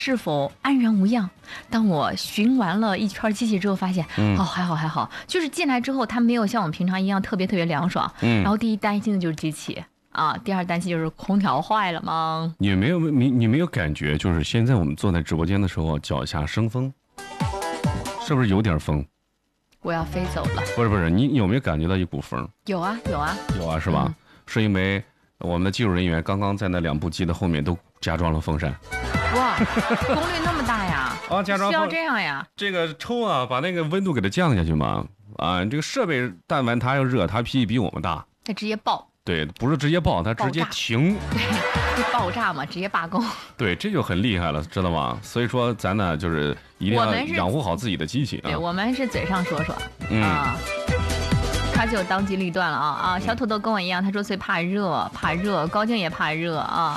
是否安然无恙？当我巡完了一圈机器之后，发现，还好，就是进来之后，它没有像我们平常一样特别凉爽。然后第一担心的就是机器啊，第二担心就是空调坏了吗？ 你没有感觉，就是现在我们坐在直播间的时候，脚下生风，是不是有点风？ 我要飞走了。 不是，你有没有感觉到一股风？ 有啊， 是吧？是因为我们的技术人员刚刚在那2部机的后面都加装了风扇。 哇，功率那么大呀！ 啊，加装需要这样呀？ 这个抽啊，把那个温度给它降下去嘛。啊，这个设备但凡它要热，它脾气比我们大， 它直接爆。 对，不是直接爆，它直接停。 对，就爆炸嘛，直接罢工。 对，这就很厉害了，知道吗？所以说咱呢，就是一定要养护好自己的机器啊。 对，我们是嘴上说啊。他就当机立断了啊！小土豆跟我一样，他说最怕热，高静也怕热啊。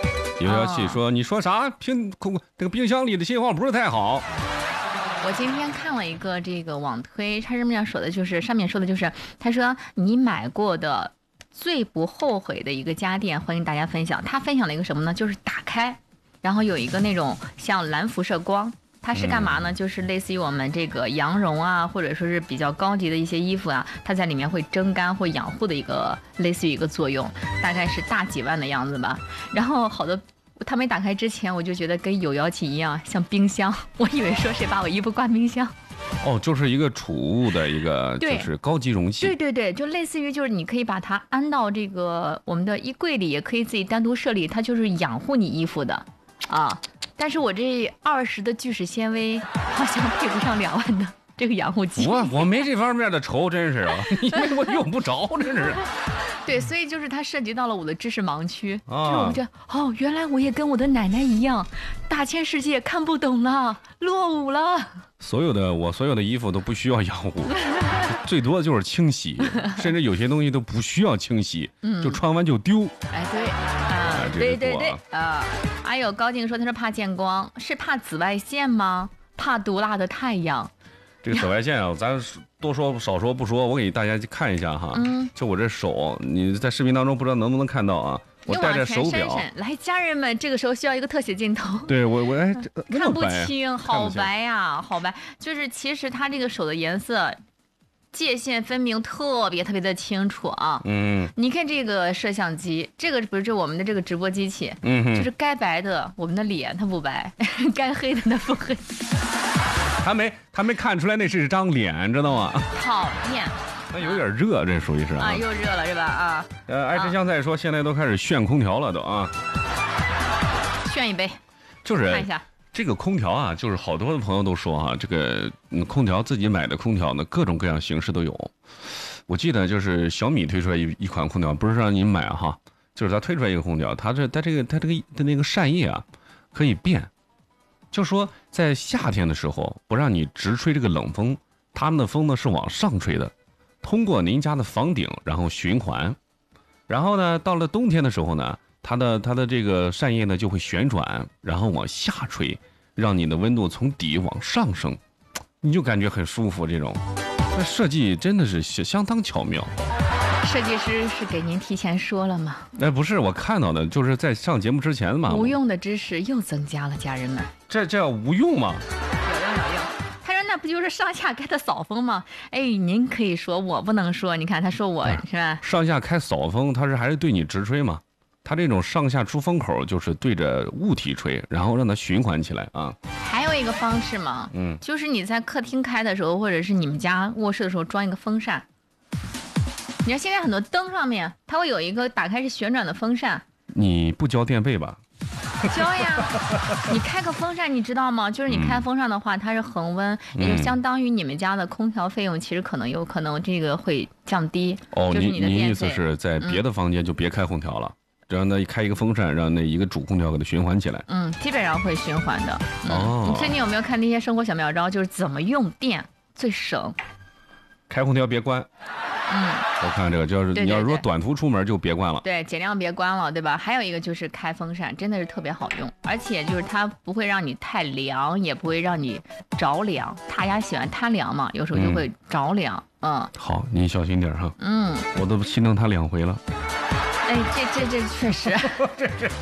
117说：“你说啥？这个冰箱里的信号不是太好。” 我今天看了一个这个网推，他上面说的就是，他说你买过的最不后悔的一个家电，欢迎大家分享。他分享了一个什么呢？就是打开，然后有一个那种像蓝辐射光。它是干嘛呢？就是类似于我们这个羊绒啊，或者说是比较高级的一些衣服啊，它在里面会蒸干或养护的一个类似于一个作用，大概是大几万的样子吧。然后好多它没打开之前，我就觉得跟917一样，像冰箱，我以为说谁把我衣服挂冰箱。 哦，就是一个储物的一个，就是高级容器。 对，就类似于就是你可以把它安到这个我们的衣柜里，也可以自己单独设立，它就是养护你衣服的啊。但是我这20的聚酯纤维好像配不上2万的这个养护剂。 我没这方面的愁，真是啊，因为我用不着，真是。 对，所以就是它涉及到了我的知识盲区。就是我觉得原来我也跟我的奶奶一样，大千世界看不懂了，落伍了。 我所有的衣服都不需要养护，最多就是清洗，甚至有些东西都不需要清洗，就穿完就丢。 哎，对啊。还有高静说他是怕见光，是怕紫外线吗？怕毒辣的太阳。 这个紫外线啊，咱多说少说不说，我给大家看一下哈。就我这手，你在视频当中不知道能不能看到啊？我戴着手表。 来，家人们，这个时候需要一个特写镜头。 对我看不清，好白呀，好白。就是其实它这个手的颜色界限分明，特别的清楚啊。你看这个摄像机，这个不是我们的这个直播机器，就是该白的我们的脸它不白，该黑的它不黑。 他没看出来那是一张脸，知道吗？ 讨厌。 那有点热，这属于是啊，又热了是吧？啊。 爱吃香菜说现在都开始炫空调了都啊。 炫一杯。 就是看一下。 这个空调啊，就是好多的朋友都说啊，这个空调自己买的空调呢，各种各样形式都有。我记得就是小米推出来一款空调，不是让你买哈，就是他推出来一个空调，它这个的那个扇叶啊，可以变。就说在夏天的时候，不让你直吹这个冷风，他们的风呢是往上吹的，通过您家的房顶，然后循环，然后呢，到了冬天的时候呢。它的这个扇叶呢就会旋转，然后往下吹，让你的温度从底往上升，你就感觉很舒服。这种，那设计真的是相当巧妙。 设计师是给您提前说了吗？ 不是，我看到的就是在上节目之前嘛。 无用的知识又增加了，家人们。 这叫无用吗？ 有用。他说那不就是上下开的扫风吗？哎，您可以说，我不能说。你看他说我是吧？ 上下开扫风，它还是对你直吹吗？它这种上下出风口就是对着物体吹，然后让它循环起来啊。 还有一个方式嘛，就是你在客厅开的时候，或者是你们家卧室的时候装一个风扇。你看现在很多灯上面它会有一个打开是旋转的风扇。 你不交电费吧？ 交呀，你开个风扇你知道吗？就是你开风扇的话，它是恒温，也就相当于你们家的空调费用，其实有可能这个会降低。就是你的电费。 您意思是在别的房间就别开空调了？让它开一个风扇，让那一个主空调给它循环起来。 基本上会循环的。你最近有没有看那些生活小妙招？就是怎么用电最省？ 开空调别关。我看这个就是你要是说短途出门就别关了。 对，尽量别关了，对吧？还有一个就是开风扇，真的是特别好用，而且就是它不会让你太凉，也不会让你着凉。大家喜欢贪凉嘛，有时候就会着凉。 好，您小心点哈。我都心疼他2回了。 哎，这确实。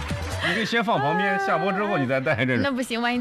你可以先放旁边，下播之后你再戴这种。 那不行，万一